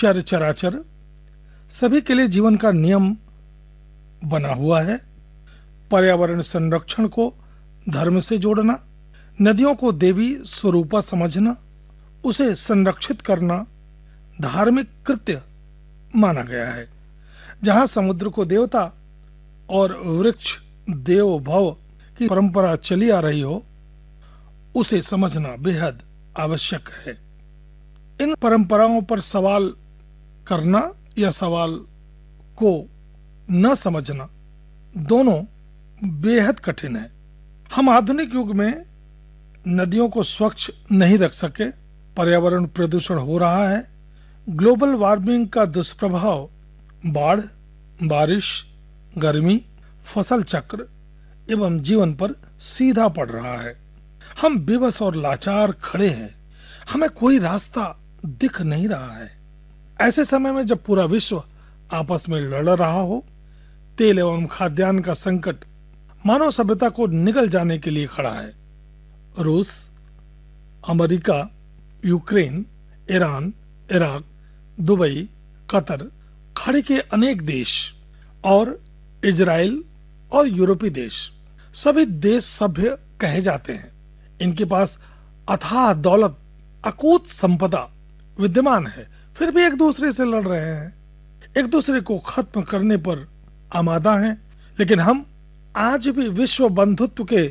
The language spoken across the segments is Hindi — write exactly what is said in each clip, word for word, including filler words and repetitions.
चर चराचर सभी के लिए जीवन का नियम बना हुआ है। पर्यावरण संरक्षण को धर्म से जोड़ना, नदियों को देवी स्वरूपा समझना, उसे संरक्षित करना धार्मिक कृत्य माना गया है। जहां समुद्र को देवता और वृक्ष देव भव की परंपरा चली आ रही हो, उसे समझना बेहद आवश्यक है। इन परंपराओं पर सवाल करना या सवाल को न समझना दोनों बेहद कठिन है। हम आधुनिक युग में नदियों को स्वच्छ नहीं रख सके, पर्यावरण प्रदूषण हो रहा है, ग्लोबल वार्मिंग का दुष्प्रभाव बाढ़, बारिश, गर्मी, फसल चक्र एवं जीवन पर सीधा पड़ रहा है। हम बेबस और लाचार खड़े हैं, हमें कोई रास्ता दिख नहीं रहा है। ऐसे समय में जब पूरा विश्व आपस में लड़ रहा हो, तेल एवं खाद्यान्न का संकट मानव सभ्यता को निगल जाने के लिए खड़ा है। रूस, America, Ukraine, Iran, Iraq, Dubai, Qatar, खाड़ी के अनेक देश और इजराइल और यूरोपीय देश, सभी देश सभ्य कहे जाते हैं। इनके पास अथाह दौलत, अकूत संपदा विद्यमान है, फिर भी एक दूसरे से लड़ रहे हैं, एक दूसरे को खत्म करने पर आमादा हैं। लेकिन हम आज भी विश्व बंधुत्व के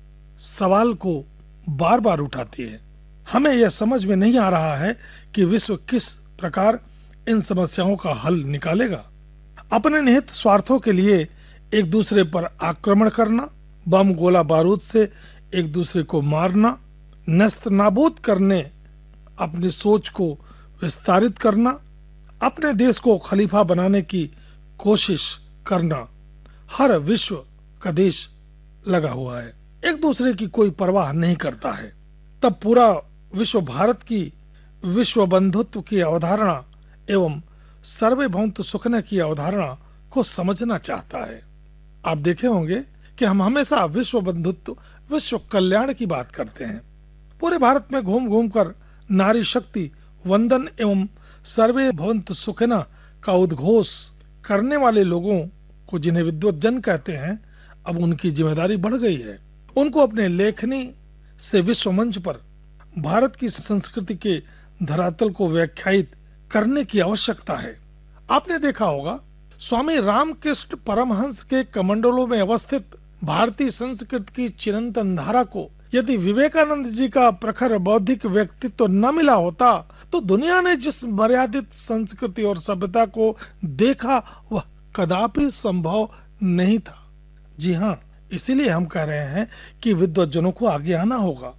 सवाल को बार बार उठाती है। हमें यह समझ में नहीं आ रहा है कि विश्व किस प्रकार इन समस्याओं का हल निकालेगा। अपने निहित स्वार्थों के लिए एक दूसरे पर आक्रमण करना, बम गोला बारूद से एक दूसरे को मारना, नस्त नाबूद करने अपनी सोच को विस्तारित करना, अपने देश को खलीफा बनाने की कोशिश करना, हर विश्व का देश लगा हुआ है। एक दूसरे की कोई परवाह नहीं करता है। तब पूरा विश्व भारत की विश्व बंधुत्व की अवधारणा एवं सर्वभौमत्व सुखने की अवधारणा को समझना चाहता है। आप देखे होंगे कि हम हमेशा विश्व बंधुत्व, विश्व कल्याण की बात करते हैं। पूरे भारत में घूम घूम कर नारी शक्ति वंदन एवं सर्वभौमत्व सुखना का उद्घोष करने वाले लोगों को, जिन्हें विद्वत जन कहते हैं, अब उनकी जिम्मेदारी बढ़ गई है। उनको अपने लेखनी से विश्व मंच पर भारत की संस्कृति के धरातल को व्याख्यायित करने की आवश्यकता है। आपने देखा होगा, स्वामी रामकृष्ण परमहंस के कमंडलों में अवस्थित भारतीय संस्कृति की चिरंतन धारा को यदि विवेकानंद जी का प्रखर बौद्धिक व्यक्तित्व तो न मिला होता, तो दुनिया ने जिस मर्यादित संस्कृति और सभ्यता को देखा वह कदापि संभव नहीं था। जी हाँ, इसीलिए हम कह रहे हैं कि विद्वज्जनों को आगे आना होगा।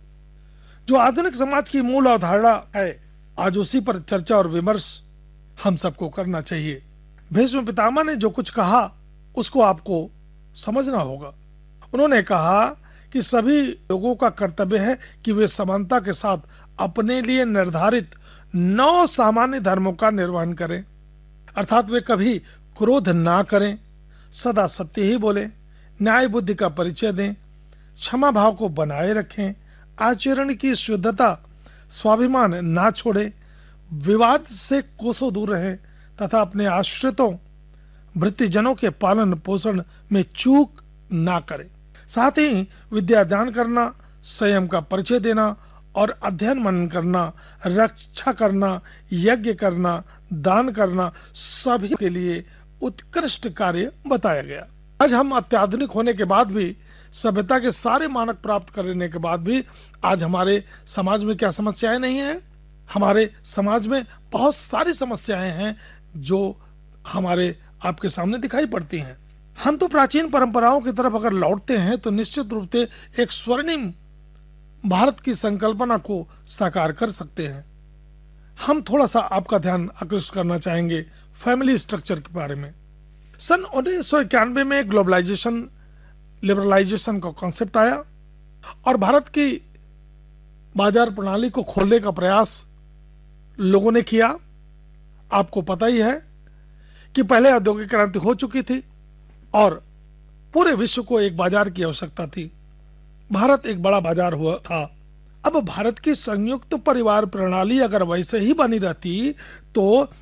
जो आधुनिक समाज की मूल अवधारणा है, आज उसी पर चर्चा और विमर्श हम सबको करना चाहिए। भीष्म पितामह ने जो कुछ कहा उसको आपको समझना होगा। उन्होंने कहा कि सभी लोगों का कर्तव्य है कि वे समानता के साथ अपने लिए निर्धारित नौ सामान्य धर्मों का निर्वहन करें, अर्थात वे कभी क्रोध ना करें, सदा सत्य ही बोलें, न्याय बुद्धि का परिचय दें, क्षमा भाव को बनाए रखें, आचरण की शुद्धता, स्वाभिमान ना छोड़े, विवाद से कोसों दूर रहें तथा अपने आश्रितों भृत्यजनों के पालन पोषण में चूक ना करें। साथ ही विद्या दान करना, संयम का परिचय देना और अध्ययन मनन करना, रक्षा करना, यज्ञ करना, दान करना सभी के लिए उत्कृष्ट कार्य बताया गया। आज हम अत्याधुनिक होने के बाद भी, सभ्यता के सारे मानक प्राप्त करने के बाद भी आज हमारे समाज में क्या समस्याएं नहीं है? हमारे समाज में बहुत सारी समस्याएं हैं जो हमारे आपके सामने दिखाई पड़ती हैं। हम तो प्राचीन परंपराओं की तरफ अगर लौटते हैं तो निश्चित रूप से एक स्वर्णिम भारत की संकल्पना को साकार कर सकते हैं। हम थोड़ा सा आपका ध्यान आकृष्ट करना चाहेंगे फैमिली स्ट्रक्चर के बारे में। सन उन्नीस सौ इक्यानवे में ग्लोबलाइजेशन, लिबरलाइजेशन का कॉन्सेप्ट आया और भारत की बाजार प्रणाली को खोलने का प्रयास लोगों ने किया। आपको पता ही है कि पहले औद्योगिक क्रांति हो चुकी थी और पूरे विश्व को एक बाजार की आवश्यकता थी। भारत एक बड़ा बाजार हुआ था। अब भारत की संयुक्त परिवार प्रणाली अगर वैसे ही बनी रहती तो